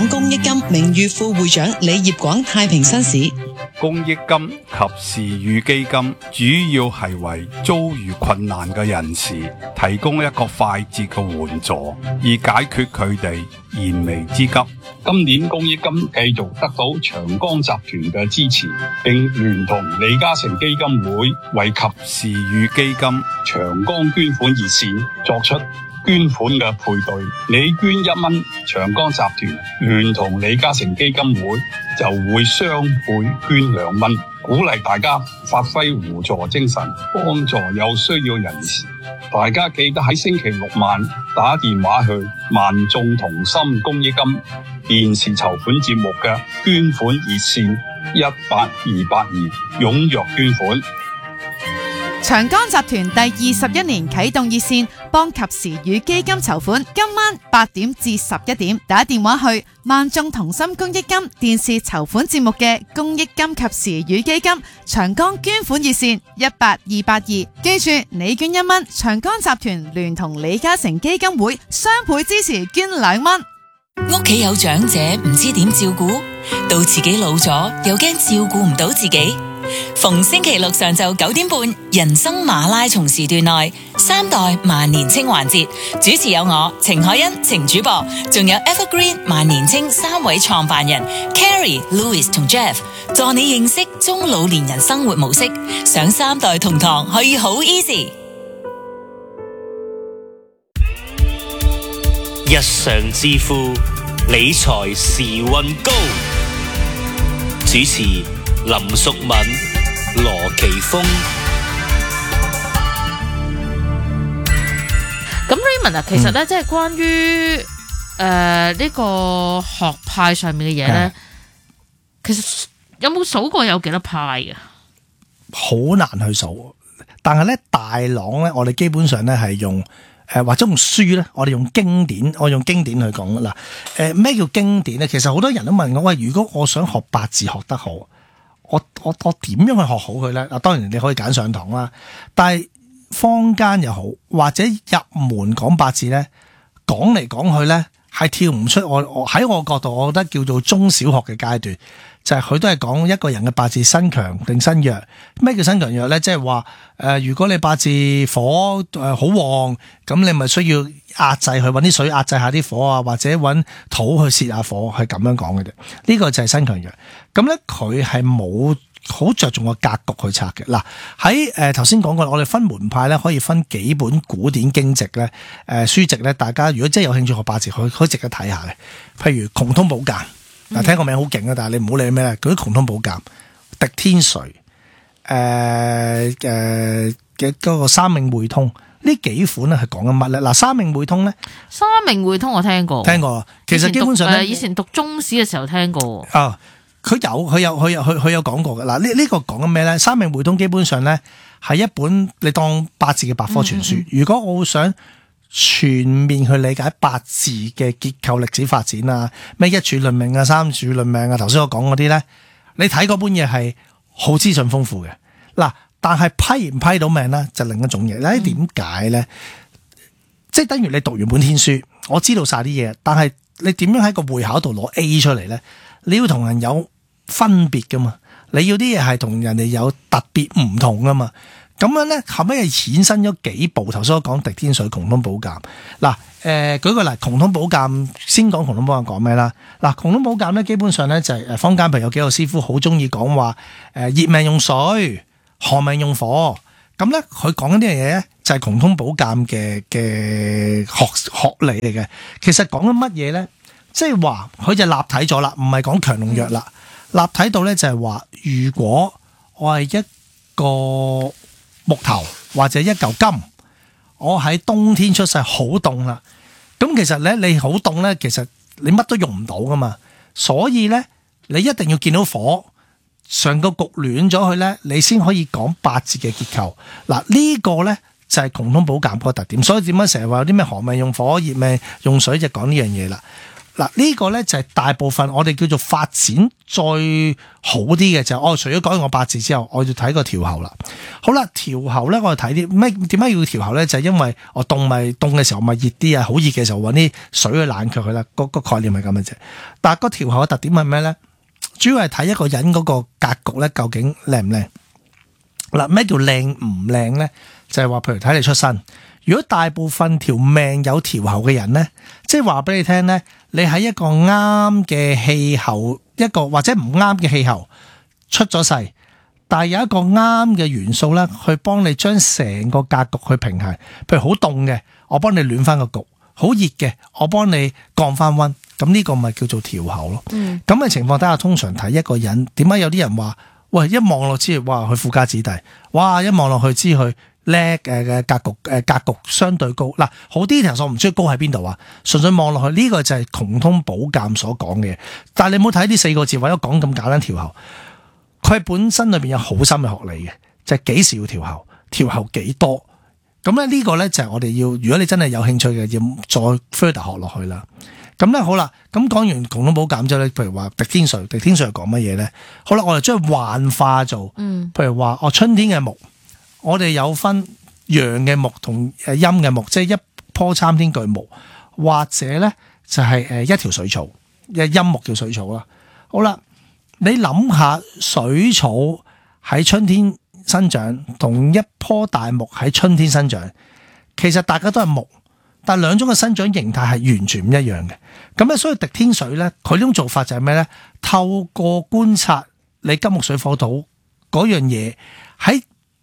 港公益金名譽副會長李業廣太平紳士。 公益金及時雨基金主要係為遭遇困難嘅人士提供一個快捷嘅援助，以解決佢哋燃眉之急。 今年公益金繼續得到長江集團嘅支持，並聯同李嘉誠基金會為及時雨基金長江捐款熱線作出捐款嘅配對，你捐1蚊，長江集團聯同李嘉誠基金會就會雙倍捐2蚊，鼓勵大家發揮互助精神，幫助有需要人士。大家記得喺星期六晚打電話去萬眾同心公益金電視籌款節目嘅捐款熱線18282，踴躍捐款。 長江集團第21年啟動熱線，幫及時雨基金籌款。今晚8點至11點，打電話去萬眾同心公益金電視籌款節目嘅公益金及時雨基金長江捐款熱線18282。記住，你捐1蚊，長江集團聯同李嘉誠基金會雙倍支持捐2蚊。 屋企有長者唔知點照顧，到自己老咗又驚照顧唔到自己。逢星期六上晝9點半，人生馬拉松時段內3代萬年青環節，主持有我程海欣程主播，仲有 Evergreen 萬年青3位創辦人 Carrie、Louis 同 Jeff， 助你認識中老年人生活模式，上3代同堂可以好 easy。 日常致富，理財時運高，主持林淑敏、羅奇峰。 咁 Raymond 啊，其實咧，即係關於呢個學派上面嘅嘢咧，其實有冇數過有幾多派嘅？ 好難去數，但係咧大朗咧，我哋基本上咧係用或者用書咧，我哋用經典，我用經典去講啦。咩叫經典咧？其實好多人都問我，喂，如果我想學八字學得好，我點樣去學好佢咧？嗱，當然你可以揀上堂啦，但係坊間又好，或者入門講八字咧，講嚟講去咧係跳唔出我喺我角度，我覺得叫做中小學嘅階段，就係佢都係講一個人嘅八字身強定身弱。咩叫身強弱咧？即係話如果你八字火好旺，咁你咪需要壓制去揾啲水壓制下啲火啊，或者揾土去泄下火，係咁樣講嘅啫。呢個就係身強弱。咁咧佢係冇好着重個格局去拆嘅。嗱，喺頭先講過，我哋分門派咧，可以分幾本古典經籍咧，書籍咧，大家如果真係有興趣學八字，可以值得睇下嘅。譬如《窮通寶鑑》，嗱，聽個名好勁啊，但係你唔好理咩咧，佢啲《窮通寶鑑》、《滴天髓》、嘅嗰個《三命會通》呢幾款咧係講緊乜咧？嗱，《三命會通》咧，《 三命會通》我聽過， 其實基本上咧， 以前讀中史嘅時候聽過。 啊，佢有講過嘅。嗱，呢個講緊咩咧？《三命會通》基本上咧係一本你當八字嘅百科全書。如果我想全面去理解八字嘅結構歷史發展啊，咩一柱論命啊、三柱論命啊，頭先我講嗰啲咧，你睇嗰本嘢係好資訊豐富嘅。嗱，但係批唔批到命咧，就另一種嘢。嗱，點解咧？即係等於你讀完本天書，我知道晒啲嘢，但係你點樣喺個會考度攞 A 出嚟咧？你要同人有分別噶嘛？你要啲嘢係同人哋有特別唔同噶嘛？咁樣咧，後尾係衍生咗幾部。頭先我講《滴天髓》《窮通寶鑑》。嗱，舉個例，《窮通寶鑑》先講《窮通寶鑑》講咩啦？嗱，《窮通寶鑑》咧，基本上咧就係坊間譬如有幾個師傅好中意講話，熱命用水，寒命用火。咁咧，佢講緊呢樣嘢咧，就係《窮通寶鑑》嘅學理嚟嘅。其實講緊乜嘢咧？即係話佢就立體咗啦，唔係講強同弱啦。立體到咧就係話，如果我係一個木頭或者一嚿金，我喺冬天出世好凍啦，咁其實咧你好凍咧，其實你乜都用唔到噶嘛，所以咧你一定要見到火上個焗暖咗佢咧，你先可以講八字嘅結構。嗱，呢個咧就係窮通寶鑑個特點，所以點解成日話有啲咩寒命用火、熱命用水，就講呢樣嘢啦。 嗱，呢個咧就係大部分我哋叫做發展再好啲嘅就係除咗改我八字之後，我要睇個調候啦。好啦，調候咧我哋睇啲咩？點解要調候咧？就係因為我凍嘅時候咪熱啲啊，好熱嘅時候揾啲水去冷卻佢啦。個概念係咁嘅啫。但係個調候嘅特點係咩咧？主要係睇一個人嗰個格局咧，究竟靚唔靚？嗱，咩叫靚唔靚咧？就係話，譬如睇你出身。如果大部分條命有調候嘅人咧，即係話俾你聽咧，你喺一個啱嘅氣候，一個或者唔啱嘅氣候出咗世，但係有一個啱嘅元素咧，去幫你將成個格局去平衡。譬如好凍嘅，我幫你暖翻個局；好熱嘅，我幫你降翻溫。咁呢個咪叫做調候咯。咁嘅情況底下，通常睇一個人，點解有啲人話，喂，一望落知，哇，佢富家子弟，哇，一望落去知佢叻嘅格局相對高。嗱，好 detail 我唔知高喺邊度啊，純粹望落去呢個就係窮通寶鑑所講嘅。但係你唔好睇呢4個字，或者講咁簡單調候，佢本身裏邊有好深嘅學理嘅，就係幾時要調候，調候幾多。咁咧呢個咧就係我哋要，如果你真係有興趣嘅，要再 further 學落去啦。咁咧好啦，咁講完窮通寶鑑之後咧，譬如話狄天髓係講乜嘢咧？好啦，我哋將佢幻化做，譬如話春天嘅木，我哋有分陽嘅木同陰嘅木，即係一棵參天巨木，或者咧就係一條水草，陰木叫水草啦。好啦，你諗下水草喺春天生長，同一棵大木喺春天生長，其實大家都係木。但兩種嘅生長形態係完全唔一樣嘅，咁咧所以狄天髓咧，佢呢種做法就係咩咧？透過觀察你金木水火土嗰樣嘢喺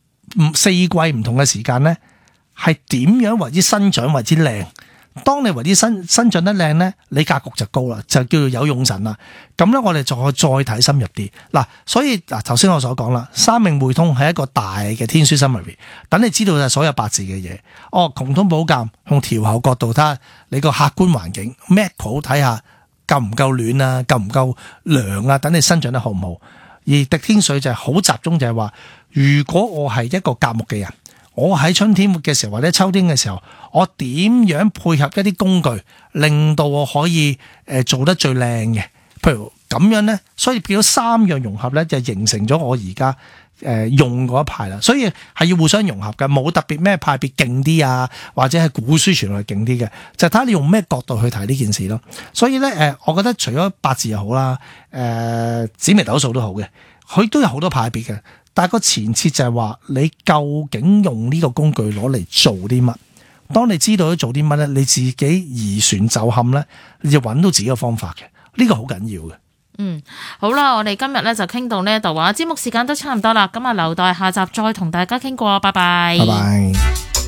4季唔同嘅時間咧，係點樣為之生長為之靚？當你為之生長得靚咧，你格局就高啦，就叫做有用神啦。咁咧我哋再睇深入啲嗱，所以嗱頭先我所講啦，三命會通係一個大嘅天書 summary，等你知道晒所有八字嘅嘢。窮通寶鑑用調候角度睇下你個客觀環境 macro 睇下夠唔夠暖啊，夠唔夠涼啊，等你生長得好唔好。而狄天髓就係好集中，就係話如果我係一個甲木嘅人，我喺春天嘅時候或者秋天嘅時候，我點樣配合一啲工具，令到我可以做得最靚嘅？譬如咁樣咧，所以變咗3樣融合咧，就形成咗我而家用嗰一派啦。所以係要互相融合嘅，冇特別咩派別勁啲啊，或者係古書傳來勁啲嘅，就睇下你用咩角度去睇呢件事咯。所以咧我覺得除咗八字又好啦，紫微斗數都好嘅，佢都有好多派別嘅。但係個前設就係話，你究竟用呢個工具攞嚟做啲乜？當你知道咗做啲乜咧，你自己移船就陷咧，你就揾到自己嘅方法嘅，呢個好緊要嘅。 好啦，我哋今日咧就傾到呢一度啊，節目時間都差唔多啦，咁啊留待下集再同大家傾過，拜拜。 拜拜。